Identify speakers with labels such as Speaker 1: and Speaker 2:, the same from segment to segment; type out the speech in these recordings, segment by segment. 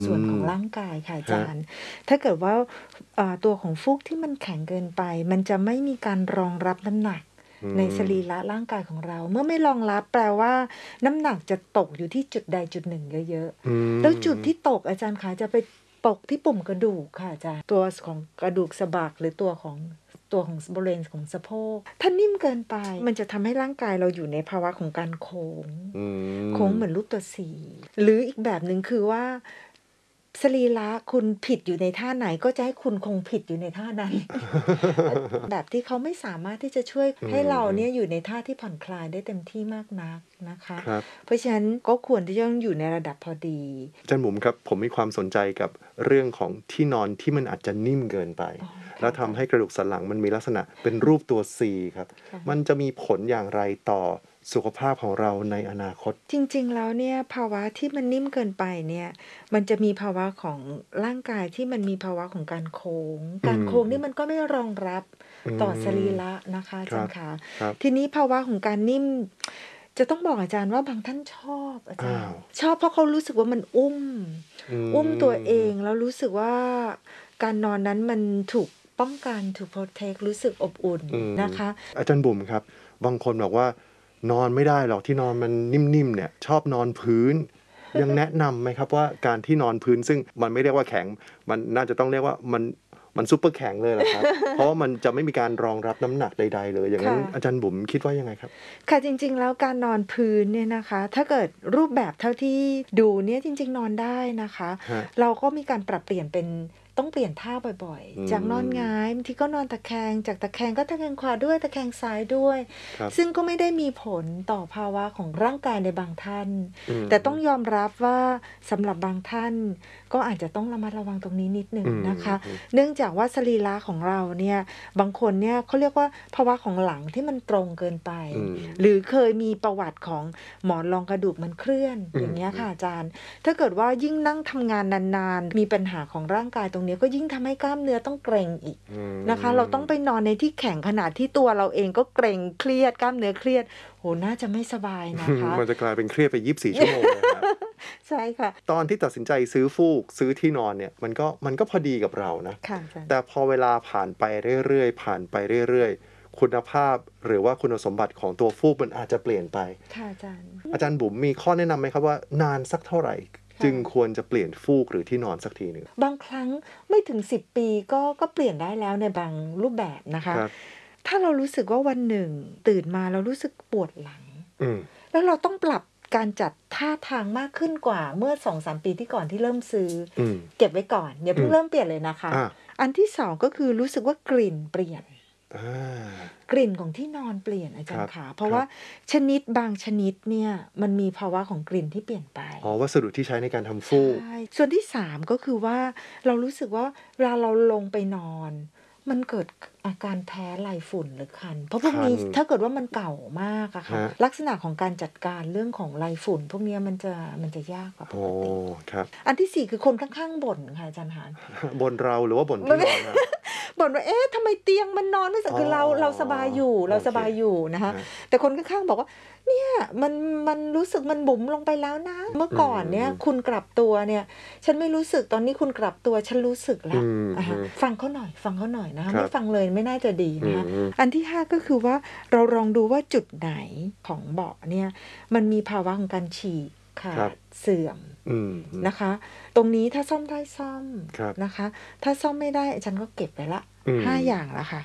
Speaker 1: ส่วนของร่างกายค่ะอาจารย์ถ้าเกิดว่าตัวของฟูกที่มันแข็งเกินไปมันจะไม่มีการรองรับน้ำหนักในสรีระร่างกายของเราเมื่อไม่รองรับแปลว่าน้ำหนักจะตกอยู่ที่จุดใดจุดหนึ่งเยอะๆแล้วจุดที่ตกอาจารย์คะจะไปตกที่ปุ่มกระดูกค่ะอาจารย์ตัวของกระดูกสะบักหรือตัวของบริเวณของสะโพกถ้านิ่มเกินไปมันจะทำให้ร่างกายเราอยู่ในภาวะของการโค้งเหมือนลูกตัวสีหรืออีกแบบหนึ่งคือว่าสรีระคุณผิดอยู่ในท่าไหนก็จะให้คุณคงผิดอยู่ในท่านั้น แบบที่เขาไม่สามารถที่จะช่วยให้เราเนี่ยอยู่ในท่าที่ผ่อนคลายได้เต็มที่มากนักนะคะเพราะฉะนั้นก็ควรที่จะต้องอยู่ในระดับพอดี
Speaker 2: อาจารย์หมุมครับผมมีความสนใจกับเรื่องของที่นอนที่มันอาจจะนิ่มเกินไปแล้วทำให้กระดูกสันหลังมันมีลักษณะเป็นรูปตัว C ครับมันจะมีผลอย่างไรต่อสุขภาพของเราในอนาคต
Speaker 1: จริงๆแล้วเนี่ยภาวะที่มันนิ่มเกินไปเนี่ยมันจะมีภาวะของร่างกายที่มันมีภาวะของการโค้งนี่มันก็ไม่รองรับต่อสรีระนะคะอาจารย์คะทีนี้ภาวะของการนิ่มจะต้องบอกอาจารย์ว่าบางท่านชอบอาจารย์ชอบเพราะเขารู้สึกว่ามันอุ้มตัวเองแล้วรู้สึกว่าการนอนนั้นมันถูกป้องกันถูกโปรเทครู้สึกอบอุ่นนะคะ
Speaker 2: อาจารย์บุ๋มครับบางคนบอกว่านอนไม่ได้หรอกที่นอนมันนิ่มๆเนี่ยชอบนอนพื้นยังแนะนำไหมครับว่าการที่นอนพื้นซึ่งมันไม่เรียกว่าแข็งมันน่าจะต้องเรียกว่ามันซุปเปอร์แข็งเลยแหละครับ เพราะว่ามันจะไม่มีการรองรับน้ำหนักใดๆเลยอย่างนั้นอาจารย์บุ๋มคิดว่ายังไงครับ
Speaker 1: ค่ะจริงๆแล้วการนอนพื้นเนี่ยนะคะถ้าเกิดรูปแบบเท่าที่ดูเนี่ยจริงๆนอนได้นะคะเราก็มีการปรับเปลี่ยนเป็นต้องเปลี่ยนท่าบ่อยๆจากนอนหงายบางทีก็นอนตะแคงจากตะแคงก็ตะแคงขวาด้วยตะแคงซ้ายด้วยซึ่งก็ไม่ได้มีผลต่อภาวะของร่างกายในบางท่านแต่ต้องยอมรับว่าสำหรับบางท่านก็อาจจะต้องระมัดระวังตรงนี้นิดหนึ่งนะคะเนื่องจากว่าสรีระของเราเนี่ยบางคนเนี่ยเขาเรียกว่าภาวะของหลังที่มันตรงเกินไปหรือเคยมีประวัติของหมอนรองกระดูกมันเคลื่อนอย่างเงี้ยค่ะอาจารย์ถ้าเกิดว่ายิ่งนั่งทำงานนานๆมีปัญหาของร่างกายตรงนี้ก็ยิ่งทำให้กล้ามเนื้อต้องเกร็งอีกนะคะเราต้องไปนอนในที่แข็งขนาดที่ตัวเราเองก็เกร็งเครียดกล้ามเนื้อเครียดโหน่าจะไม่สบายนะคะ
Speaker 2: มันจะกลายเป็นเครียดไป24 ชั่วโมงเลยครับ
Speaker 1: ใช่ค่ะ
Speaker 2: ตอนที่ตัดสินใจซื้อฟูกซื้อที่นอนเนี่ยมันก็พอดีกับเรานะแต่พอเวลาผ่านไปเรื่อยๆผ่านไปเรื่อยๆคุณภาพหรือว่าคุณสมบัติของตัวฟูกมันอาจจะเปลี่ยนไป
Speaker 1: ค่ะ
Speaker 2: อาจารย์บุ๋มมีข้อแนะนำไหมครับว่านานสักเท่าไหร่จึงควรจะเปลี่ยนฟูกหรือที่นอนสักทีหนึ่ง
Speaker 1: บางครั้งไม่ถึง10 ปีก็เปลี่ยนได้แล้วในบางรูปแบบนะคะถ้าเรารู้สึกว่าวันหนึ่งตื่นมาเรารู้สึกปวดหลังแล้วเราต้องปรับการจัดท่าทางมากขึ้นกว่าเมื่อ 2-3 ปีที่ก่อนที่เริ่มซื้อเก็บไว้ก่อนอย่าเพิ่งเริ่มเปลี่ยนเลยนะคะอันที่สองก็คือรู้สึกว่ากลิ่นเปลี่ยนกลิ่นของที่นอนเปลี่ยนอาจารย์ค่ะเพราะว่าชนิดบางชนิดเนี่ยมันมีภาวะของกลิ่นที่เปลี่ยนไป
Speaker 2: วัสดุที่ใช้ในการทำฟูก
Speaker 1: ใช่ส่วนที่สามก็คือว่าเรารู้สึกว่าเวลาเราลงไปนอนมันเกิดอาการแพ้ไรฝุ่นหรือคันเพราะพวกนี้ถ้าเกิดว่ามันเก่ามากอะค่ะลักษณะของการจัดการเรื่องของไรฝุ่นพวกนี้มันจะยากกว่าปกติอันที่สี่คือคนข้างๆบ่นค่ะอาจารย์หาน
Speaker 2: บ่นเราหรือว่าบ่นที่นอนครับ
Speaker 1: บ่นว่าทำไมเตียงมันนอนไม่สบายคือเราสบายอยู่นะคะแต่คนข้างๆบอกว่าเนี่ยมันรู้สึกมันบุ๋มลงไปแล้วนะเมื่อก่อนเนี่ยคุณกลับตัวเนี่ยฉันไม่รู้สึกตอนนี้คุณกลับตัวฉันรู้สึกแล้วฟังเขาหน่อยนะคะไม่ฟังเลยไม่น่าจะดีนะคะอันที่ห้าก็คือว่าเราลองดูว่าจุดไหนของเบาะเนี่ยมันมีภาวะของการฉีกขาดเสื่อมนะคะตรงนี้ถ้าซ่อมได้ซ่อมนะคะถ้าซ่อมไม่ได้อาจารย์ก็เก็บไปละ5 อย่างละค่ะ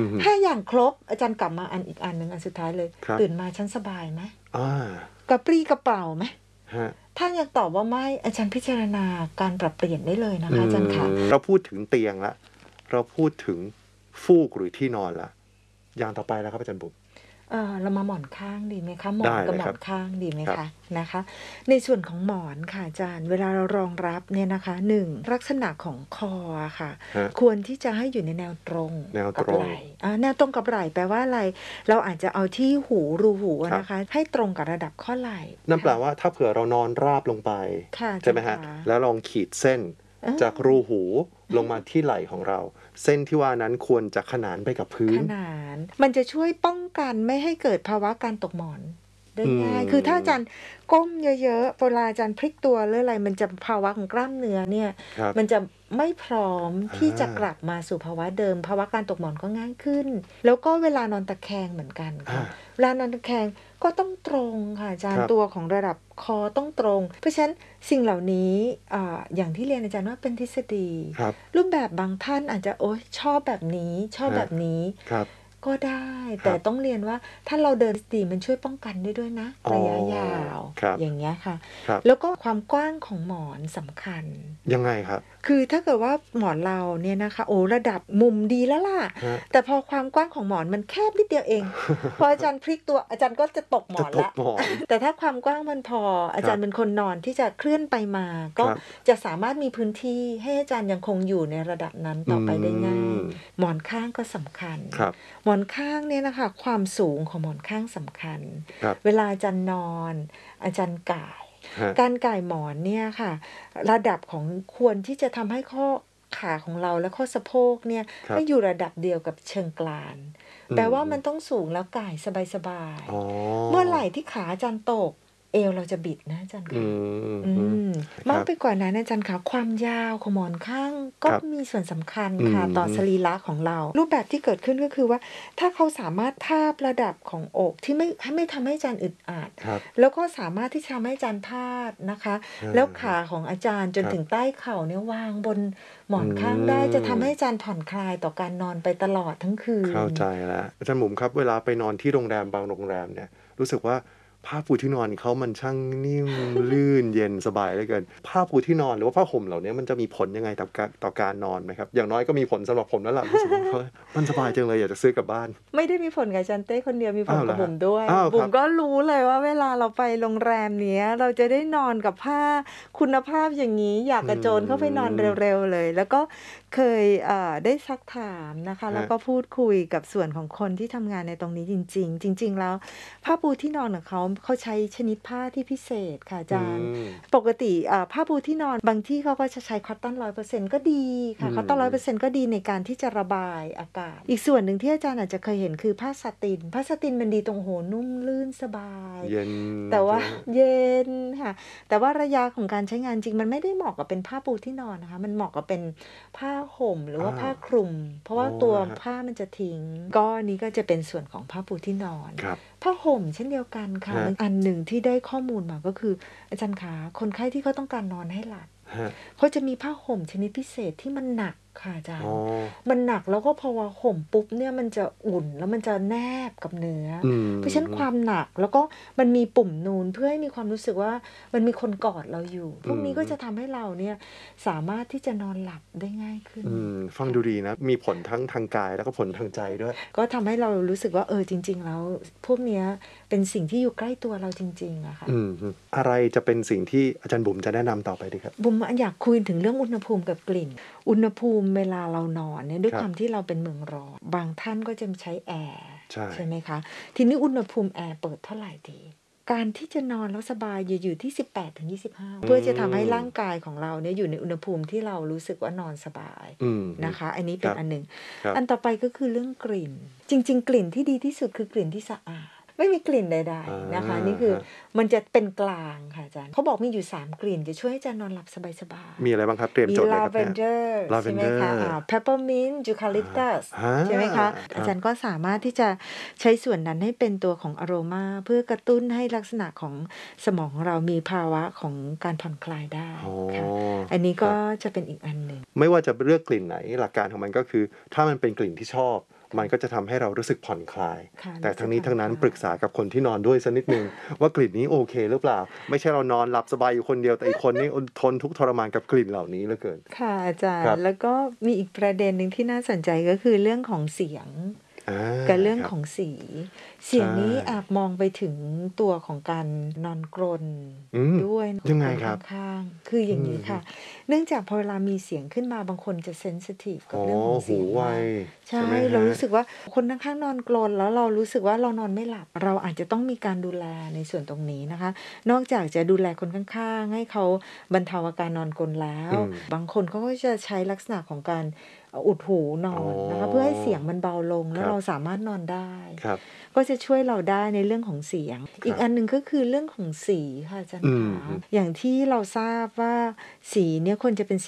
Speaker 1: 5 อย่างครบอาจารย์กลับมาอีกอันหนึ่งอันสุดท้ายเลยตื่นมาฉันสบายไหมกระปรี้กระเป๋าไหมถ้ายังตอบว่าไม่อาจารย์พิจารณาการปรับเปลี่ยนได้เลยนะคะอาจารย์ค่ะ
Speaker 2: เราพูดถึงเตียงละเราพูดถึงฟูกหรือที่นอนละอย่างต่อไปแล้วครับอาจารย์บุ๋ม
Speaker 1: เรามาหมอนข้างดีไหมคะหมอนกับหมอนข้างดีไหมคะนะคะในส่วนของหมอนค่ะอาจารย์เวลาเรารองรับเนี่ยนะคะ1ลักษณะของคอค่ะควรที่จะให้อยู่ในแนวตรงกับไหล่แนวตรงกับไหล่แปลว่าอะไรเราอาจจะเอาที่รูหูนะคะให้ตรงกับระดับข้อไหล่
Speaker 2: นั่นแปลว่าถ้าเผื่อเรานอนราบลงไปใช่ไหมฮะแล้วลองขีดเส้นจากรูหูลงมาที่ไหล่ของเราเส้นที่ว่านั้นควรจะขนานไปกับพื้น
Speaker 1: ขนานมันจะช่วยป้องกันไม่ให้เกิดภาวะการตกหมอนได้ง่ายคือถ้าอาจารย์ก้มเยอะๆเวลาอาจารย์พลิกตัวหรืออะไรมันจะภาวะของกล้ามเนื้อเนี่ยมันจะไม่พร้อมที่จะกลับมาสู่ภาวะเดิมภาวะการตกหมอนก็ง่ายขึ้นแล้วก็เวลานอนตะแคงเหมือนกันค่ะเวลานอนตะแคงก็ต้องตรงค่ะอาจารย์ตัวของระดับคอต้องตรงเพราะฉะนั้นสิ่งเหล่านี้อย่างที่เรียนอาจารย์ว่าเป็นทฤษฎีรูปแบบบางท่านอาจจะชอบแบบนี้ชอบแบบนี้ก็ได้แต่ต้องเรียนว่าถ้าเราเดินดีมันช่วยป้องกันได้ด้วยนะระยะยาวอย่างเงี้ยค่ะแล้วก็ความกว้างของหมอนสำคัญ
Speaker 2: ยังไงครับ
Speaker 1: คือถ้าเกิดว่าหมอนเราเนี่ยนะคะระดับมุมดีแล้วล่ะแต่พอความกว้างของหมอนมันแคบนิดเดียวเองพออาจารย์พลิกตัวอาจารย์ก็จะตกหมอนละแต่ถ้าความกว้างมันพออาจารย์เป็นคนนอนที่จะเคลื่อนไปมาก็จะสามารถมีพื้นที่ให้อาจารย์ยังคงอยู่ในระดับนั้นต่อไปได้ง่ายหมอนข้างก็สำคัญหมอนข้างเนี่ยนะคะความสูงของหมอนข้างสำคัญเวลาอาจารย์นอนอาจารย์ก่ายการก่ายหมอนเนี่ยค่ะระดับของควรที่จะทำให้ข้อขาของเราและข้อสะโพกเนี่ยให้อยู่ระดับเดียวกับเชิงกรานแปลว่ามันต้องสูงแล้วก่ายสบายๆเมื่อไหร่ที่ขาอาจารย์ตกเอวเราจะบิดนะอาจารย์ค่ะมากไปกว่านั้นอาจารย์ค่ะความยาวของหมอนข้างก็มีส่วนสำคัญค่ะต่อสรีระของเรารูปแบบที่เกิดขึ้นก็คือว่าถ้าเขาสามารถทาบระดับของอกที่ไม่ทำให้อาจารย์อึดอัดแล้วก็สามารถที่จะทำให้อาจารย์พาดนะคะแล้วขาของอาจารย์จนถึงใต้เข่าเนี่ยวางบนหมอนข้างได้จะทำให้อาจารย์ผ่อนคลายต่อการนอนไปตลอดทั้งคืน
Speaker 2: เข้าใจแล้วอาจารย์หมุมครับเวลาไปนอนที่โรงแรมบางโรงแรมเนี่ยรู้สึกว่าผ้าปูที่นอนเขามันช่างนิ่ม ลื่นเย็นสบายเหลือเกินผ้าปูที่นอนหรือว่าผ้าห่มเหล่านี้มันจะมีผลยังไงต่อการนอนไหมครับอย่างน้อยก็มีผลสำหรับผมแล้วล่ะรู้สึกว่ามันสบายจังเลยอยากจะซื้อกลับบ้าน
Speaker 1: ไม่ได้มีผลกับอาจารย์เต้คนเดียวมีผลกับบุ๋มด้วยบุ๋มก็รู้เลยว่าเวลาเราไปโรงแรมเนี้ยเราจะได้นอนกับผ้าคุณภาพอย่างนี้อยากกระโจนเข้าไปนอนเร็วๆเลยแล้วก็เคยได้ซักถามนะคะแล้วก็พูดคุยกับส่วนของคนที่ทำงานในตรงนี้จริงๆแล้วผ้าปูที่นอนของเขาใช้ชนิดผ้าที่พิเศษค่ะอาจารย์ปกติผ้าปูที่นอนบางที่เขาก็จะใช้คอตตอน 100% ก็ดีค่ะคอตตอน 100% ก็ดีในการที่จะระบายอากาศอีกส่วนหนึ่งที่อาจารย์อาจจะเคยเห็นคือผ้าซาตินมันดีตรงนุ่มลื่นสบาย
Speaker 2: เย็น
Speaker 1: แต่ว่าเย็นค่ะแต่ว่าระยะของการใช้งานจริงมันไม่ได้เหมาะกับเป็นผ้าปูที่นอนนะคะมันเหมาะกับเป็นผ้าห่มหรือว่าผ้าคลุมเพราะว่าตัวผ้ามันจะทิ้งก็นี้ก็จะเป็นส่วนของผ้าปูที่นอนผ้าห่มเช่นเดียวกันค่ะอันหนึ่งที่ได้ข้อมูลมาก็คืออาจารย์ขาคนไข้ที่เขาต้องการนอนให้หลับเขาจะมีผ้าห่มชนิดพิเศษที่มันหนักค่ะอาจารย์มันหนักแล้วก็พอว่าห่มปุ๊บเนี่ยมันจะอุ่นแล้วมันจะแนบกับเนื้อเพราะฉะนั้นความหนักแล้วก็มันมีปุ่มนูนเพื่อให้มีความรู้สึกว่ามันมีคนกอดเราอยู่พวกนี้ก็จะทำให้เราเนี่ยสามารถที่จะนอนหลับได้ง่ายขึ้น
Speaker 2: ฟังดูดีนะมีผลทั้งทางกายแล้วก็ผลทางใจด้วย
Speaker 1: ก็ทำให้เรารู้สึกว่าจริงๆแล้วพวกเนี้ยเป็นสิ่งที่อยู่ใกล้ตัวเราจริงๆอะค่ะ
Speaker 2: อะไรจะเป็นสิ่งที่อาจารย์บุ๋มจะแนะนำต่อไปดีครับ
Speaker 1: บุ๋มอยากคุยถึงเรื่องอุณหภูมิกับกลิ่นอุณหภูมิเวลาเรานอนเนี่ยด้วยความที่เราเป็นเมืองร้อนบางท่านก็จะใช้แอร์ใช่ไหมคะทีนี้อุณหภูมิแอร์เปิดเท่าไหร่ดีการที่จะนอนแล้วสบายอยู่ที่ 18-25 เพื่อจะทำให้ร่างกายของเราเนี่ยอยู่ในอุณหภูมิที่เรารู้สึกว่านอนสบายนะคะอันนี้เป็นอันหนึ่งอันต่อไปก็คือเรื่องกลิ่นจริงๆกลิ่นที่ดีที่สุดคือกลิ่นที่สะอาดไม่มีกลิ่นใดๆนะคะนี่คือมันจะเป็นกลางค่ะอาจารย์เขาบอกมีอยู่3กลิ่นจะช่วยให้อาจารย์นอนหลับสบาย
Speaker 2: ๆมีอะไรบ้างครับเตรียมจดเลยครับ
Speaker 1: มี lavender ใช่ไหมคะ peppermint eucalyptus ใช่ไหมคะอาจารย์ก็สามารถที่จะใช้ส่วนนั้นให้เป็นตัวของอโรมาเพื่อกระตุ้นให้ลักษณะของสมองของเรามีภาวะของการผ่อนคลายได้ค่ะอันนี้ก็จะเป็นอีกอันหนึ่ง
Speaker 2: ไม่ว่าจะเลือกกลิ่นไหนหลักการของมันก็คือถ้ามันเป็นกลิ่นที่ชอบมันก็จะทำให้เรารู้สึกผ่อนคลายแต่ทั้งนี้ทั้งนั้นปรึกษากับคนที่นอนด้วยสักนิดนึงว่ากลิ่นนี้โอเคหรือเปล่าไม่ใช่เรานอนหลับสบายอยู่คนเดียวแต่อีกคนนี่ทนทุกข์ทรมานกับกลิ่นเหล่านี้เหลือเกิน
Speaker 1: ค่ะอาจารย์แล้วก็มีอีกประเด็นหนึ่งที่น่าสนใจก็คือเรื่องของเสียงกับเรื่องของเสียงนี้อาจมองไปถึงตัวของการนอนกรนด้วย
Speaker 2: ยังไงครับ
Speaker 1: ข้างๆคืออย่างนี้ค่ะเนื่องจากพอเวลามีเสียงขึ้นมาบางคนจะเซนซิทีฟกับเรื่องของเสียงใช่เรารู้สึกว่าคนข้างๆนอนกรนแล้วเรารู้สึกว่าเรานอนไม่หลับเราอาจจะต้องมีการดูแลในส่วนตรงนี้นะคะนอกจากจะดูแลคนข้างๆให้เขาบรรเทาอาการนอนกรนแล้วบางคนเขาก็จะใช้ลักษณะของการอุดหูนอนนะคะ
Speaker 2: อ๋อ
Speaker 1: เพื่อให้เสียงมันเบาลงแล้
Speaker 2: คว รับ
Speaker 1: เราสามารถนอนได้
Speaker 2: ครับ
Speaker 1: ก็จะช่วยเราได้ในเรื่องของเสียง
Speaker 2: ครับ
Speaker 1: อีกอันหนึ่งก็คือเรื่องของสีค่ะอาจารย์
Speaker 2: อืม
Speaker 1: คะอย่างที่เราทราบว่าสีเนี่ยควรจะเป็น